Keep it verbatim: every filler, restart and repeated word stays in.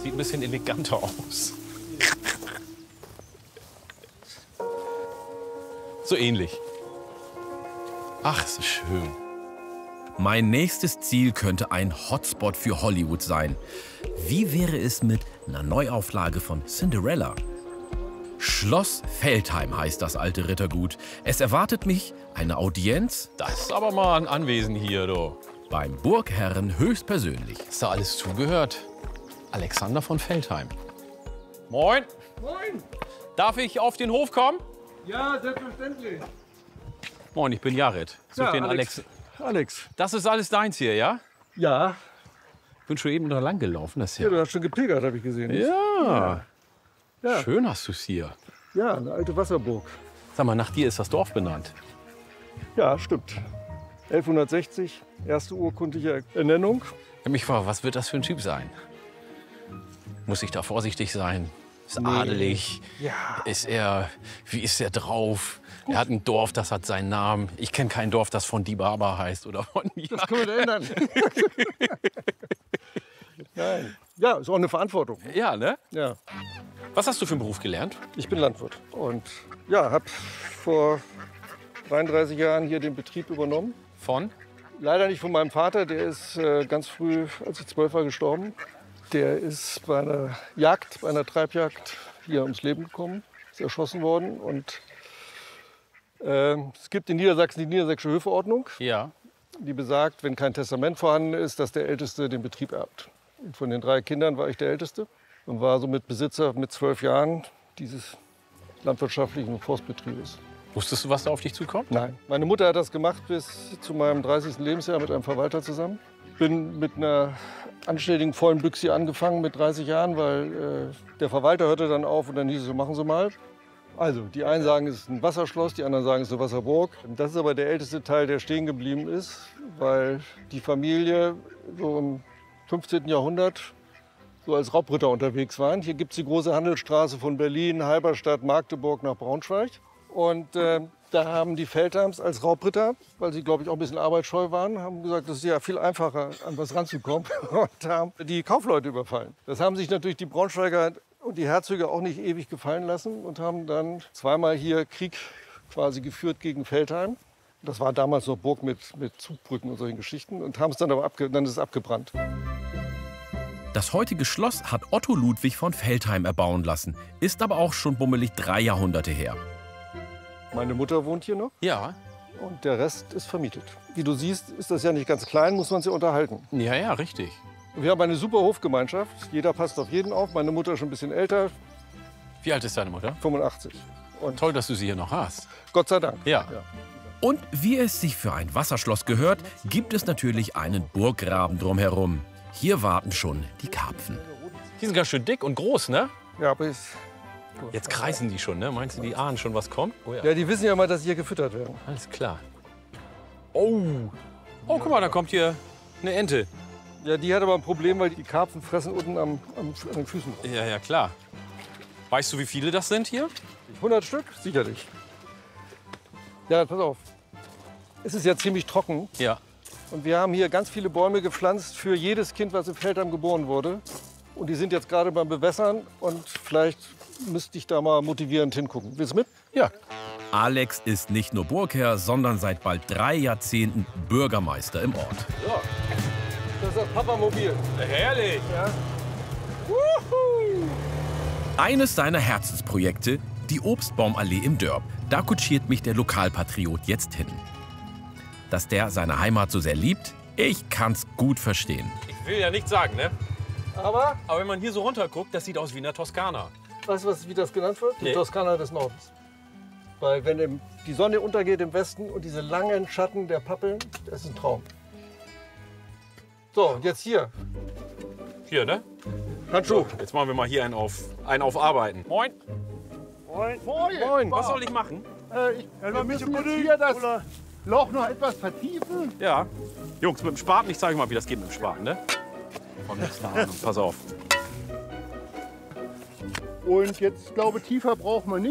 Sieht ein bisschen eleganter aus. So ähnlich. Ach, es ist schön. Mein nächstes Ziel könnte ein Hotspot für Hollywood sein. Wie wäre es mit einer Neuauflage von Cinderella? Schloss Veltheim heißt das alte Rittergut. Es erwartet mich eine Audienz. Das ist aber mal ein Anwesen hier, du. Beim Burgherren höchstpersönlich. Ist da alles zugehört? Alexander von Veltheim. Moin. Moin! Darf ich auf den Hof kommen? Ja, selbstverständlich. Moin, ich bin Jared. Such Ja, den Alex. Alex. Alex. Das ist alles deins hier, ja? Ja. Ich bin schon eben da lang gelaufen. Das ist Ja, ja. du hast schon gepilgert, habe ich gesehen. Ja. Ja. Schön hast du es hier. Ja, eine alte Wasserburg. Sag mal, nach dir ist das Dorf benannt. Ja, stimmt. elfhundertsechzig, erste urkundliche Ernennung. Ich hab mich gefragt, was wird das für ein Typ sein? Muss ich da vorsichtig sein? Ist Nee. adelig? Ja. Ist er, wie ist er drauf? Er hat ein Dorf, das hat seinen Namen. Ich kenne kein Dorf, das von Die Barber heißt oder von Das können wir ändern. Nein. Ja, ist auch eine Verantwortung. Ja, ne? Ja. Was hast du für einen Beruf gelernt? Ich bin Landwirt und ja, habe vor dreiunddreißig Jahren hier den Betrieb übernommen. Von? Leider nicht von meinem Vater, der ist äh, ganz früh, als ich zwölf war, gestorben. Der ist bei einer Jagd, bei einer Treibjagd hier ums Leben gekommen, ist erschossen worden. Und äh, es gibt in Niedersachsen die Niedersächsische Höfeordnung, Ja. die besagt, wenn kein Testament vorhanden ist, dass der Älteste den Betrieb erbt. Und von den drei Kindern war ich der Älteste und war somit Besitzer mit zwölf Jahren dieses landwirtschaftlichen Forstbetriebes. Wusstest du, was da auf dich zukommt? Nein. Meine Mutter hat das gemacht bis zu meinem dreißigsten Lebensjahr mit einem Verwalter zusammen. Bin mit einer anständigen vollen Büchse angefangen mit dreißig Jahren, weil äh, der Verwalter hörte dann auf und dann hieß es, so machen Sie mal. Also, die einen sagen, es ist ein Wasserschloss, die anderen sagen, es ist eine Wasserburg. Das ist aber der älteste Teil, der stehen geblieben ist, weil die Familie so im fünfzehnten Jahrhundert so als Raubritter unterwegs waren. Hier gibt es die große Handelsstraße von Berlin, Halberstadt, Magdeburg nach Braunschweig. Und äh, da haben die Veltheims als Raubritter, weil sie, glaube ich, auch ein bisschen arbeitsscheu waren, haben gesagt, es ist ja viel einfacher, an was ranzukommen und haben die Kaufleute überfallen. Das haben sich natürlich die Braunschweiger und die Herzöge auch nicht ewig gefallen lassen und haben dann zweimal hier Krieg quasi geführt gegen Veltheim. Das war damals noch Burg mit, mit Zugbrücken und solchen Geschichten und haben es dann aber abge dann ist es abgebrannt. Das heutige Schloss hat Otto Ludwig von Veltheim erbauen lassen, ist aber auch schon bummelig drei Jahrhunderte her. Meine Mutter wohnt hier noch Ja. und der Rest ist vermietet. Wie du siehst, ist das ja nicht ganz klein, muss man sich unterhalten. Ja, ja, richtig. Wir haben eine super Hofgemeinschaft. Jeder passt auf jeden auf. Meine Mutter ist schon ein bisschen älter, Wie alt ist deine Mutter? fünfundachtzig. Und Toll, dass du sie hier noch hast. Gott sei Dank. Ja. Ja. Und wie es sich für ein Wasserschloss gehört, gibt es natürlich einen Burggraben drumherum. Hier warten schon die Karpfen. Die sind ganz schön dick und groß, ne? Ja, aber ich, Jetzt kreisen die schon, ne? Meinst du, die ahnen schon, was kommt? Oh ja. ja, die wissen ja mal, dass sie hier gefüttert werden. Alles klar. Oh. Oh, guck mal, da kommt hier eine Ente. Ja, die hat aber ein Problem, weil die Karpfen fressen unten am, am, an den Füßen. Ja, ja, klar. Weißt du, wie viele das sind hier? hundert Stück? Sicherlich. Ja, pass auf. Es ist ja ziemlich trocken. Ja. Und wir haben hier ganz viele Bäume gepflanzt für jedes Kind, was in Veltheim geboren wurde. Und die sind jetzt gerade beim Bewässern. Und vielleicht müsste ich da mal motivierend hingucken. Willst du mit? Ja. Alex ist nicht nur Burgherr, sondern seit bald drei Jahrzehnten Bürgermeister im Ort. Ja. Das ist das Papamobil. Herrlich. Ja. Wuhu! Eines seiner Herzensprojekte, die Obstbaumallee im Dörp. Da kutschiert mich der Lokalpatriot jetzt hin. Dass der seine Heimat so sehr liebt, ich kann's gut verstehen. Ich will ja nichts sagen, ne? Aber, Aber wenn man hier so runter guckt, das sieht aus wie in der Toskana. weißt du, was, wie das genannt wird? Die Nee. Toskana des Nordens. Weil wenn im, die Sonne untergeht im Westen und diese langen Schatten der Pappeln, das ist ein Traum. So, und jetzt hier. Hier, ne? Handschuh. Jetzt machen wir mal hier einen auf, einen auf Arbeiten. Moin. Moin. Moin. Was soll ich machen? Äh, ich, Ja, wir ein bisschen müssen jetzt Pudding hier das oder- Loch noch etwas vertiefen. Ja. Jungs, mit dem Spaten, ich zeige euch mal, wie das geht mit dem Spaten, ne? Von letzter Ahnung. Pass auf. Und jetzt, glaube ich, tiefer braucht man nicht.